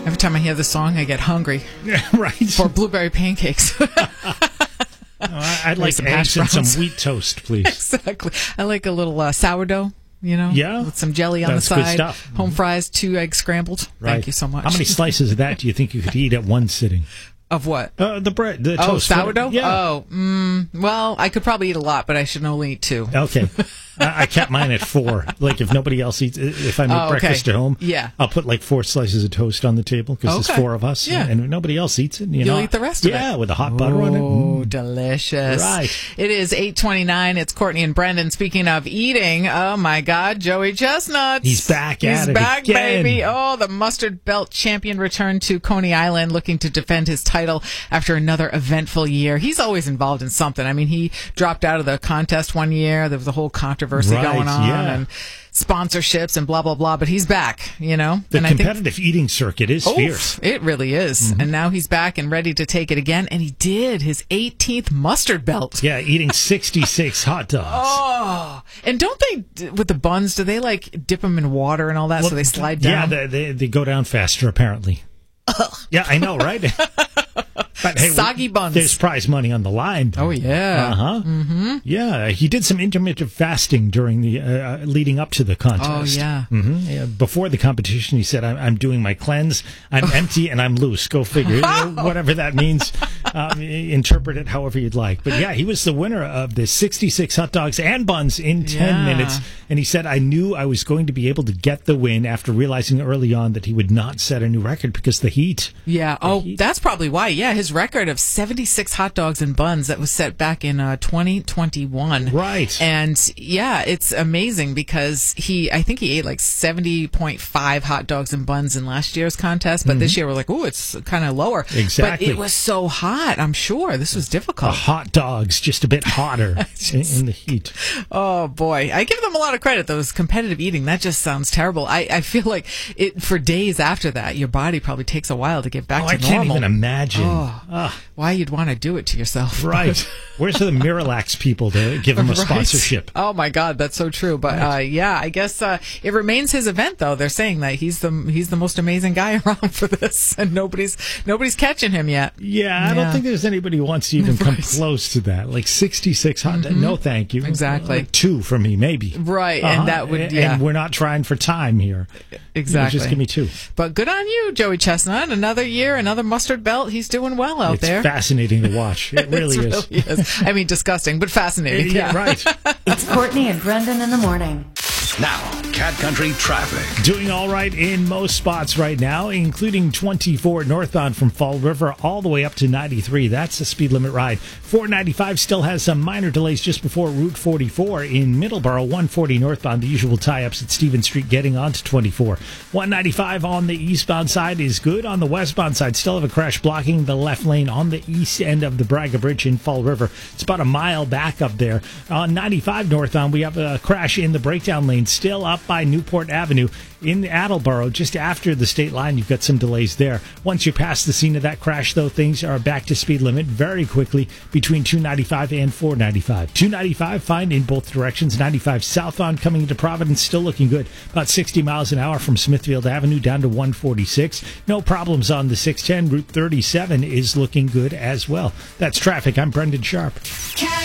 Every time I hear the song, I get hungry. Yeah, right. For blueberry pancakes. I'd like some eggs and some wheat toast, please. Exactly. I like a little sourdough, Yeah. with some jelly on the side. Good stuff. Home fries, 2 eggs scrambled. Right. Thank you so much. How many slices of that do you think you could eat at one sitting? Of what? The bread, the toast. Sourdough? Yeah. Well, I could probably eat a lot, but I should only eat 2. Okay. I kept mine at 4. Like, if nobody else eats, if I make breakfast at home, I'll put like 4 slices of toast on the table because there's 4 of us. Yeah. And if nobody else eats it, you'll eat the rest of it. Yeah, with the hot butter on it. Oh, delicious. Right. It is 8:29. It's Courtney and Brendan. Speaking of eating, oh my God, Joey Chestnuts. He's back at it He's back, again. baby. Oh, the mustard belt champion returned to Coney Island looking to defend his title after another eventful year. He's always involved in something. I mean, he dropped out of the contest one year. There was a whole controversy going on. And sponsorships and blah, blah, blah. But he's back, The and competitive eating circuit is fierce. It really is. Mm-hmm. And now he's back and ready to take it again. And he did his 18th mustard belt. Yeah, eating 66 hot dogs. Oh. And don't they, with the buns, do they like dip them in water and all that so they slide down? Yeah, they go down faster, apparently. Yeah, I know, right? But, hey, soggy buns. There's prize money on the line. Oh, yeah. Uh-huh. Mm-hmm. Yeah, he did some intermittent fasting during the leading up to the contest. Oh, yeah. Mm-hmm. Yeah. Before the competition, he said, I'm doing my cleanse. I'm empty and I'm loose. Go figure. Whatever that means. Interpret it however you'd like. But, yeah, he was the winner of the 66 hot dogs and buns in 10 minutes. And he said, I knew I was going to be able to get the win after realizing early on that he would not set a new record because the heat. Yeah. That's probably why. Yeah, his record of 76 hot dogs and buns that was set back in 2021. Right. And yeah, it's amazing because I think he ate like 70.5 hot dogs and buns in last year's contest, but this year we're like, ooh, it's kind of lower. Exactly. But it was so hot, I'm sure. This was difficult. Hot dogs, just a bit hotter in the heat. Oh, boy. I give them a lot of credit, though. Competitive eating, that just sounds terrible. I feel like for days after that, your body probably takes a while to get back to normal. I can't even imagine. Why you'd want to do it to yourself. Right. Where's the Miralax people to give him a sponsorship? Oh, my God, that's so true. But, I guess it remains his event, though. They're saying that he's the most amazing guy around for this, and nobody's catching him yet. Yeah, I don't think there's anybody who wants to even come close to that. Like 66 hot dogs. No, thank you. Exactly. Like 2 for me, maybe. Right, and that would, And we're not trying for time here. Exactly. Just give me 2. But good on you, Joey Chestnut. Another year, another mustard belt. He's doing well out there. It's fascinating to watch. It really is. I mean, disgusting, but fascinating. Yeah, right. It's Courtney and Brendan in the morning. Now, Cat Country traffic. Doing all right in most spots right now, including 24 northbound from Fall River all the way up to 93. That's the speed limit ride. 495 still has some minor delays just before Route 44 in Middleborough. 140 northbound, the usual tie-ups at Stevens Street getting onto 24. 195 on the eastbound side is good. On the westbound side, still have a crash blocking the left lane on the east end of the Braga Bridge in Fall River. It's about a mile back up there. On 95 northbound, we have a crash in the breakdown lane, still up by Newport Avenue in Attleboro, just after the state line. You've got some delays there. Once you pass the scene of that crash, though, things are back to speed limit very quickly between 295 and 495. 295 fine in both directions. 95 southbound coming into Providence, still looking good. About 60 miles an hour from Smithfield Avenue down to 146. No problems on the 610. Route 37 is looking good as well. That's traffic. I'm Brendan Sharp.